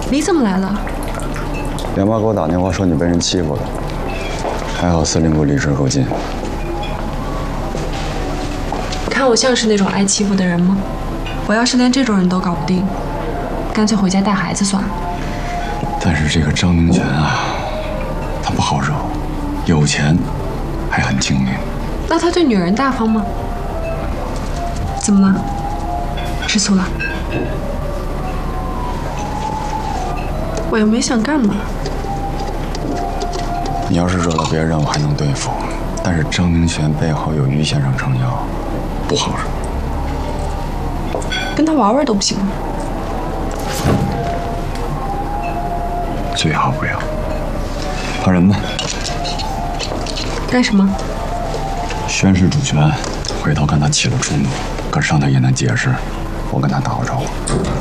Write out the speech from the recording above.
你怎么来了？ 梁妈给我打电话说你被人欺负了，还好司令部离职后近。 看我像是那种挨欺负的人吗？我要是连这种人都搞不定，干脆回家带孩子算了。 但是这个张明权啊，他不好惹，有钱，还很精明。 那他对女人大方吗？怎么了？吃醋了？我又没想干嘛。 你要是惹了别人，我还能对付，但是张明权背后有于先生撑腰，不好惹。 跟他玩玩都不行吗？ 最好不要。怕人呢？ 干什么？ 宣示主权。回头看他起了冲突，可上头也难解释，我跟他打过招呼。